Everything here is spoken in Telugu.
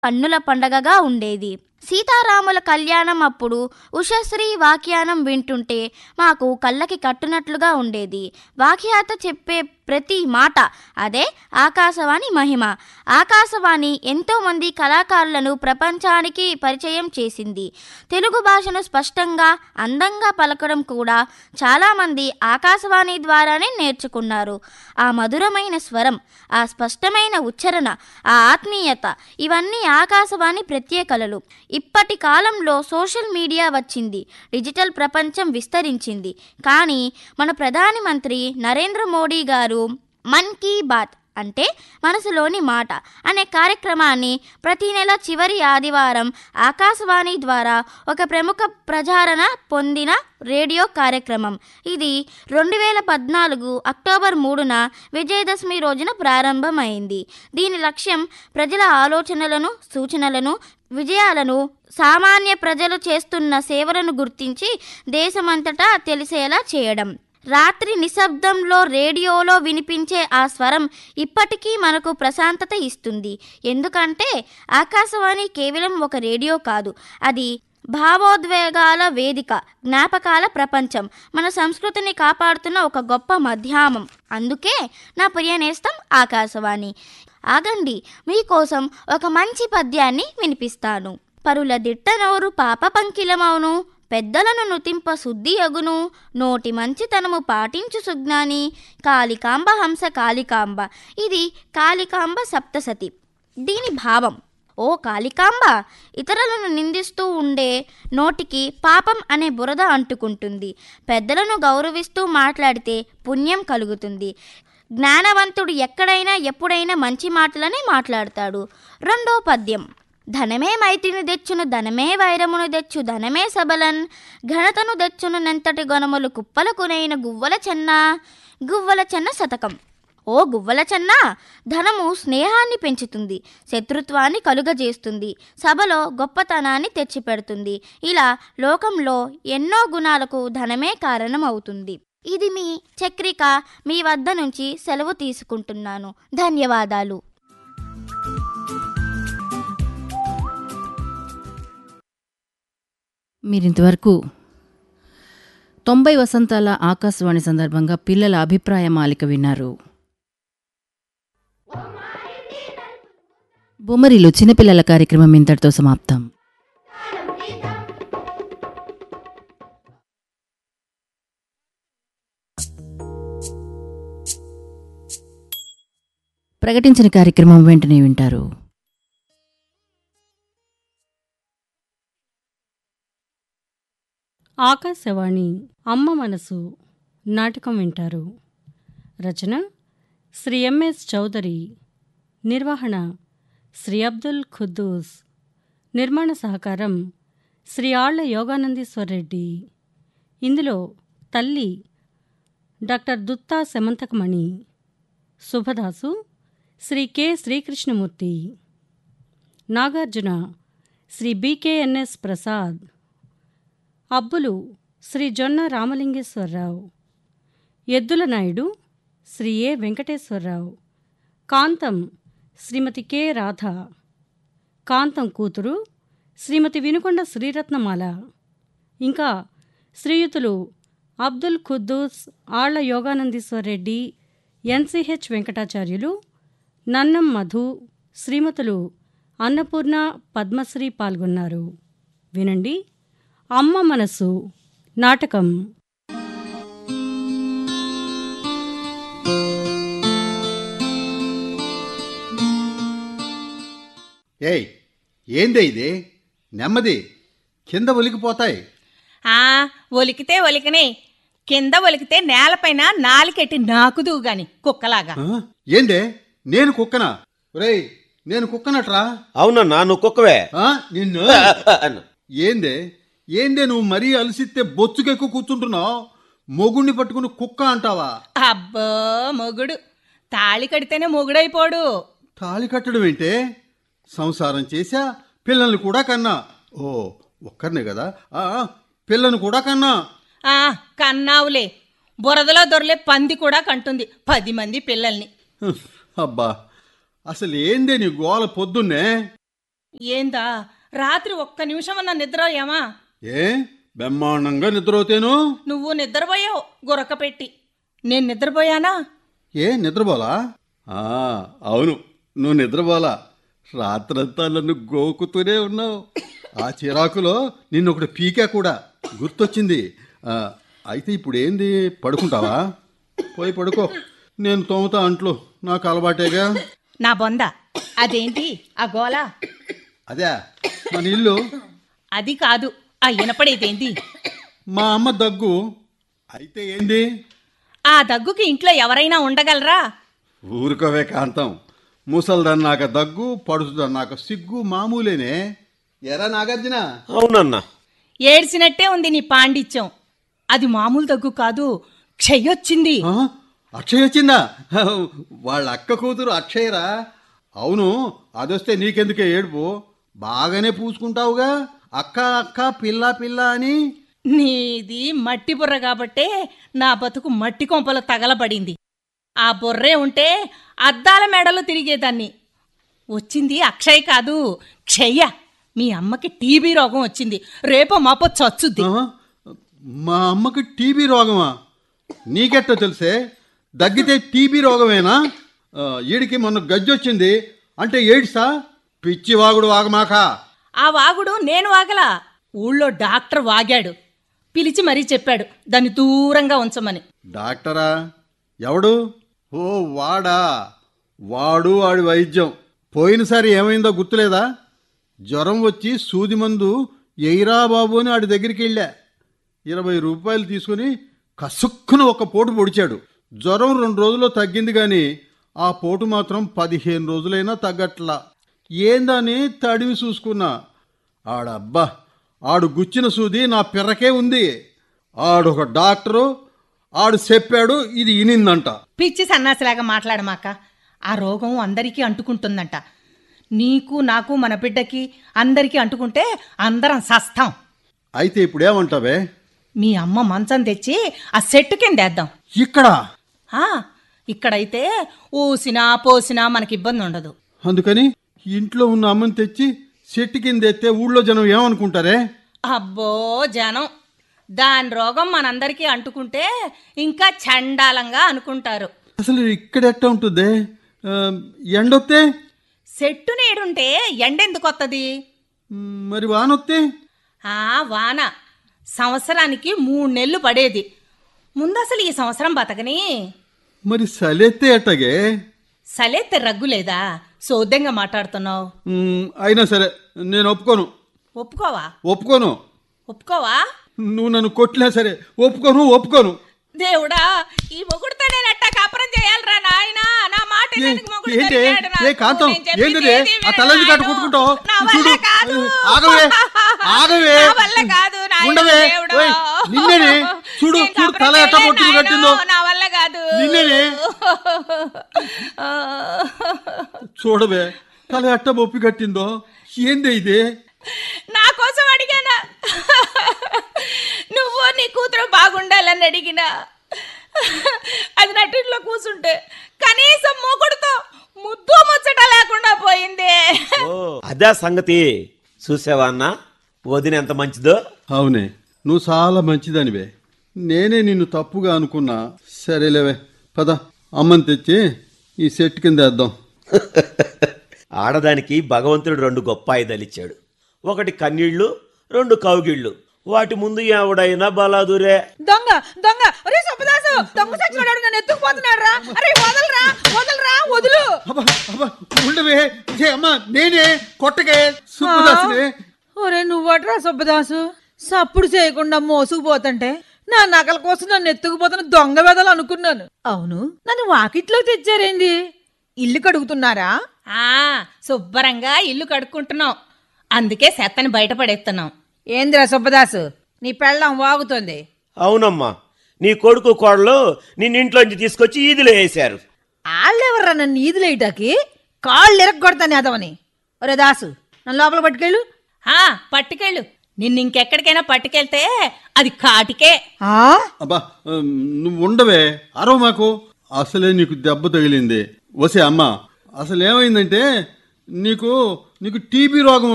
కన్నుల పండగగా ఉండేది. సీతారాముల కళ్యాణం అప్పుడు ఉషశ్రీ వాఖ్యానం వింటుంటే మాకు కళ్ళకి కట్టునట్లుగా ఉండేది. వాఖ్యాత చెప్పే ప్రతి మాట అదే ఆకాశవాణి మహిమ. ఆకాశవాణి ఎంతోమంది కళాకారులను ప్రపంచానికి పరిచయం చేసింది. తెలుగు భాషను స్పష్టంగా అందంగా పలకడం కూడా చాలామంది ఆకాశవాణి ద్వారానే నేర్చుకున్నారు. ఆ మధురమైన స్వరం, ఆ స్పష్టమైన ఉచ్చారణ, ఆ ఆత్మీయత ఇవన్నీ ఆకాశవాణి ప్రత్యేకలలు. ఇప్పటి కాలంలో సోషల్ మీడియా వచ్చింది, డిజిటల్ ప్రపంచం విస్తరించింది. కానీ మన ప్రధానమంత్రి నరేంద్ర మోడీ గారు మన్ కీ బాత్ అంటే మనసులోని మాట అనే కార్యక్రమాన్ని ప్రతి నెల చివరి ఆదివారం ఆకాశవాణి ద్వారా ఒక ప్రముఖ ప్రజాదరణ పొందిన రేడియో కార్యక్రమం. ఇది 2014 అక్టోబర్ 3న విజయదశమి రోజున ప్రారంభమైంది. దీని లక్ష్యం ప్రజల ఆలోచనలను, సూచనలను, విజయాలను, సామాన్య ప్రజలు చేస్తున్న సేవలను గుర్తించి దేశమంతటా తెలిసేలా చేయడం. రాత్రి నిశ్శబ్దంలో రేడియోలో వినిపించే ఆ స్వరం ఇప్పటికీ మనకు ప్రశాంతత ఇస్తుంది. ఎందుకంటే ఆకాశవాణి కేవలం ఒక రేడియో కాదు, అది భావోద్వేగాల వేదిక, జ్ఞాపకాల ప్రపంచం, మన సంస్కృతిని కాపాడుతున్న ఒక గొప్ప మాధ్యమం. అందుకే నా ప్రియ నేస్తం ఆకాశవాణి. ఆగండి, మీకోసం ఒక మంచి పద్యాన్ని వినిపిస్తాను. పరుల దిట్ట నోరు పాప పంకిలమౌను, పెద్దలను నుతింప శుద్ధి అగును, నోటి మంచితనము పాటించు సుజ్ఞాని, కాళికాంబ హంస కాళికాంబ. ఇది కాళికాంబ సప్తసతి. దీని భావం: ఓ కాళికాంబ, ఇతరులను నిందిస్తూ ఉండే నోటికి పాపం అనే బురద అంటుకుంటుంది. పెద్దలను గౌరవిస్తూ మాట్లాడితే పుణ్యం కలుగుతుంది. జ్ఞానవంతుడు ఎక్కడైనా ఎప్పుడైనా మంచి మాటలనే మాట్లాడతాడు. రెండో పద్యం: ధనమే మైత్రిని తెచ్చును, ధనమే వైరమును తెచ్చు, ధనమే సబలన్, ఘనతను తెచ్చును నెంతటి గొనములు కుప్పలకునైన గువ్వల చెన్న. గువ్వల చెన్న శతకం. ఓ గువ్వల చెన్న, ధనము స్నేహాన్ని పెంచుతుంది, శత్రుత్వాన్ని కలుగజేస్తుంది, సభలో గొప్పతనాన్ని తెచ్చిపెడుతుంది. ఇలా లోకంలో ఎన్నో గుణాలకు ధనమే కారణం అవుతుంది. ఇది మీ చక్రిక మీ వద్ద నుంచి సెలవు తీసుకుంటున్నాను. ధన్యవాదాలు. మీరింతవరకు 90 వసంతాల ఆకాశవాణి సందర్భంగా పిల్లల అభిప్రాయ మాలిక విన్నారు. బొమ్మరిలు చిన్నపిల్లల కార్యక్రమం ఇంతటితో సమాప్తం. ప్రకటించిన కార్యక్రమం వెంటనే వింటారు. ఆకాశవాణి అమ్మ మనసు నాటకం వింటారు. రచన శ్రీ ఎంఎస్ చౌదరి, నిర్వహణ శ్రీ అబ్దుల్ ఖుద్దూస్, నిర్మాణ సహకారం శ్రీ ఆళ్ల యోగానందీశ్వరరెడ్డి. ఇందులో తల్లి డాక్టర్ దుత్తా సెమంతకమణి, శుభదాసు శ్రీ కె శ్రీకృష్ణమూర్తి, నాగార్జున శ్రీ బికేఎన్ఎస్ ప్రసాద్, అబ్బులు శ్రీ జొన్న రామలింగేశ్వరరావు, ఎద్దుల నాయుడు శ్రీ ఏ వెంకటేశ్వరరావు, కాంతం శ్రీమతి కె రాధ, కాంతం కూతురు శ్రీమతి వినుకొండ శ్రీరత్నమాల, ఇంకా శ్రీయుతులు అబ్దుల్ ఖుద్దూస్, ఆళ్ల యోగానందీశ్వరరెడ్డి, ఎన్సిహెచ్ వెంకటాచార్యులు, నన్నం మధు, శ్రీమతులు అన్నపూర్ణ, పద్మశ్రీ పాల్గొన్నారు. వినండి అమ్మ మనసు నాటకం. ఏయ్, ఏందే ఇది? నెమ్మది, కింద ఒలికిపోతాయి. ఒలికితే ఒలికినే, కింద ఒలికితే నేలపైన నాలికెట్టి నాకుదు గాని కుక్కలాగా. ఏందే, నేను కుక్కనా? రేయ్, నేను కుక్కనట్రా? అవునన్నా, నువ్వు కుక్కవే. నిన్ను ఏందే ఏందే నువ్వు మరీ అలసిస్తే బొచ్చుకెక్కు కూర్చుంటున్నావు. మొగుడిని పట్టుకుని కుక్క అంటావా? అబ్బో, మొగుడు తాళి కడితేనే మొగుడైపోడు. తాళి కట్టడం ఏంటే? సంసారం చేశా, పిల్లల్ని కూడా కన్నా. ఓ, ఒక్కరినే కదా? పిల్లను కూడా కన్నా. కన్నావులే, బురదలో దొరలే పంది కూడా కంటుంది 10 మంది పిల్లల్ని. అబ్బా, అసలు ఏందే నీ గోల పొద్దున్నే? ఏందా రాత్రి ఒక్క నిమిషమన్నా నిద్రపోయామా? ఏ బ్రహ్మాండంగా నిద్రపోతేను. నువ్వు నిద్రపోయావు గురక పెట్టి. నేను నిద్రపోయానా? ఏ నిద్రపోలా? అవును, నువ్వు నిద్రపోలా. రాత్రంతా నన్ను గోకుతూనే ఉన్నావు. ఆ చిరాకులో నిన్ను ఒకటి పీకా కూడా గుర్తొచ్చింది. అయితే ఇప్పుడు ఏంది, పడుకుంటావా? పోయి పడుకో, నేను తోముతా అంట్లు, నాకు అలవాటేగా. నా బొంద, అదేంటి ఆ గోల? అదే మన ఇల్లు. అది కాదు, ఆ వినపడేదేంటి? మా అమ్మ దగ్గు. అయితే ఏంది? ఆ దగ్గుకి ఇంట్లో ఎవరైనా ఉండగలరా? ఊరుకోవే కాంతం, ముసల్దన్నాక దగ్గు, పడుతుందన్నాక సిగ్గు మామూలేనే. ఎరా నాగార్జున? అవునన్నా. ఏడ్చినట్టే ఉంది నీ పాండిత్యం. అది మామూలు దగ్గు కాదు, క్షయొచ్చింది. అక్షయ్ వచ్చిందా? వాళ్ళ అక్క కూతురు అక్షయరా? అవును, అదొస్తే నీకెందుకే ఏడుపు? బాగానే పూసుకుంటావుగా అక్క అక్క పిల్ల పిల్ల అని. నీది మట్టి బుర్ర కాబట్టే నా బతుకు మట్టి కొంపలో తగలబడింది. ఆ బుర్రే ఉంటే అద్దాల మేడలో తిరిగేదాన్ని. వచ్చింది అక్షయ్ కాదు, క్షయ. మీ అమ్మకి టీబీ రోగం వచ్చింది, రేపో మాపో చచ్చుద్ది. మా అమ్మకి టీబీ రోగమా? నీకెట్టో తెలిసే? దగ్గితే టీబీ రోగమేనా? ఈడికి మొన్న గజ్జొచ్చింది అంటే ఎయిడ్సా? పిచ్చి వాగుడు వాగమాక. ఆ వాగుడు నేను వాగలా, ఊళ్ళో డాక్టర్ వాగాడు. పిలిచి మరీ చెప్పాడు దాన్ని దూరంగా ఉంచమని. డాక్టరా? ఎవడు? ఓ వాడా? వాడు వాడి వైద్యం. పోయినసారి ఏమైందో గుర్తులేదా? జ్వరం వచ్చి సూది మందు ఎయిరా బాబు అని వాడి దగ్గరికి వెళ్ళా. 20 రూపాయలు తీసుకుని కసుక్కున ఒక పోటు పొడిచాడు. జ్వరం 2 రోజుల్లో తగ్గింది కానీ ఆ పోటు మాత్రం 15 రోజులైనా తగ్గట్లా. ఏందని తడివి చూసుకున్నా. ఆడబ్బా, ఆడు గుచ్చిన సూది నా పిర్రకే ఉంది. ఆడొక డాక్టరు, ఆడు చెప్పాడు, ఇది ఇనిందంట. పిచ్చి సన్నాసిలాగా మాట్లాడమాక. ఆ రోగం అందరికీ అంటుకుంటుందంట. నీకు నాకు మన బిడ్డకి అందరికీ అంటుకుంటే అందరం సస్తాం. అయితే ఇప్పుడేమంటావే? మీ అమ్మ మంచం తెచ్చి ఆ సెట్టు కిందేద్దాం. ఇక్కడ? ఇక్కడైతే ఊసినా పోసినా మనకి ఇబ్బంది ఉండదు. అందుకని ఇంట్లో ఉన్న అమ్మని తెచ్చి చెట్టు కింద ఎత్తే ఊళ్ళో జనం ఏమనుకుంటారే? అబ్బో జనం, దాని రోగం మనందరికీ అంటుకుంటే ఇంకా చండాలంగా అనుకుంటారు. అసలు ఇక్కడ ఎట్ట ఉంటుంది? ఎండొత్తే? సెట్టు నీడుంటే ఎండెందుకు వస్తుంది? మరి వానొత్తే? వాన సంవత్సరానికి 3 నెలలు పడేది. ముందు అసలు ఈ సంవత్సరం బతకని. మరి సలెత్తే ఎట్టగే? సలేత్తే రగ్గు లేదా? సోద్యంగా మాట్లాడుతున్నావు. అయినా సరే నేను ఒప్పుకోను. ఒప్పుకోవా? నువ్వు నన్ను కొట్టినా సరే ఒప్పుకోను. దేవుడా, ఈ మొగుడుతో నేను ఎట్టా కాపురం చేయాలరా నాయనా? నా మాట కాంతం, ఏంటిదే ఆ తలని కట్టు కొట్టుకుంటావు? ఆగవే, ఉండవే. నిన్నేనే చూడు తల ఎట్ట పొట్టుకు కట్టిందో. నా వల్ల కాదు. నిన్నేనే చూడవే, తల ఎట్ట బొప్పి కట్టిందో. ఏందే ఇది? నా కోసం అడిగానా? నువ్వు నీ కూతురు బాగుండాలని అడిగినా. అది నటిలో కూర్చుంటే కనీసం మొగుడుతో ముద్దు ముచ్చట లేకుండా పోయిందే. అదే సంగతి. చూసావా అన్న, వదిన ఎంత మంచిదో. అవునే, నువ్వు చాలా మంచిదనివే. నేనే నిన్ను తప్పుగా అనుకున్నా. సరేలేవే, పద అమ్మని తెచ్చి ఈ సెట్ కింద వేద్దాం. ఆడదానికి భగవంతుడు 2 గొప్ప ఆయుధాలు ఇచ్చాడు. ఒకటి కన్నీళ్లు, 2 కౌగిళ్ళు. వాటి ముందు ఎవడైనా బలాదురే. దొంగ ఒరే సుబ్బదాసు, దొంగ సచ్చినాడు, నన్ను ఎత్తుకుపోతున్నాడు రా. అరే వదలరా, వదులు. ఉండవే అమ్మా, నేనే కొట్టకే సుబ్బదాసునే. ఒరే నువ్వట్రా సుబ్బదాసు, సప్పుడు చేయకుండా మోసుకుపోతుంటే నా నగల కోసం నన్ను ఎత్తుకుపోతున్న దొంగ వెదలు అనుకున్నాను. అవును, నన్ను వాకిట్లో తెచ్చారేంది? ఇల్లు కడుగుతున్నారా? శుభ్రంగా ఇల్లు కడుక్కుంటున్నాం, అందుకే చెత్తని బయటపడేస్తున్నాం. ఏందిరా సుబ్బదాసు, నీ పెళ్ళం వాగుతోంది. అవునమ్మా, నీ కొడుకు కోడలు నిన్నింట్లోంచి తీసుకొచ్చి ఈదిలో వేశారు. వాళ్ళెవర్రా నన్ను ఈదులేయటాకి? కాళ్ళు ఎరగొడతాను అదవని. ఒరే దాసు, నన్ను లోపల పట్టుకెళ్ళు. నిన్నింకెక్కడికైనా పట్టుకెళ్తే అది కాటికే. అబ్బా నువ్వు ఉండవే, అరవ మాకు. అసలే నీకు దెబ్బ తగిలింది. వసే అమ్మ, అసలు ఏమైందంటే నీకు టీబీ రోగం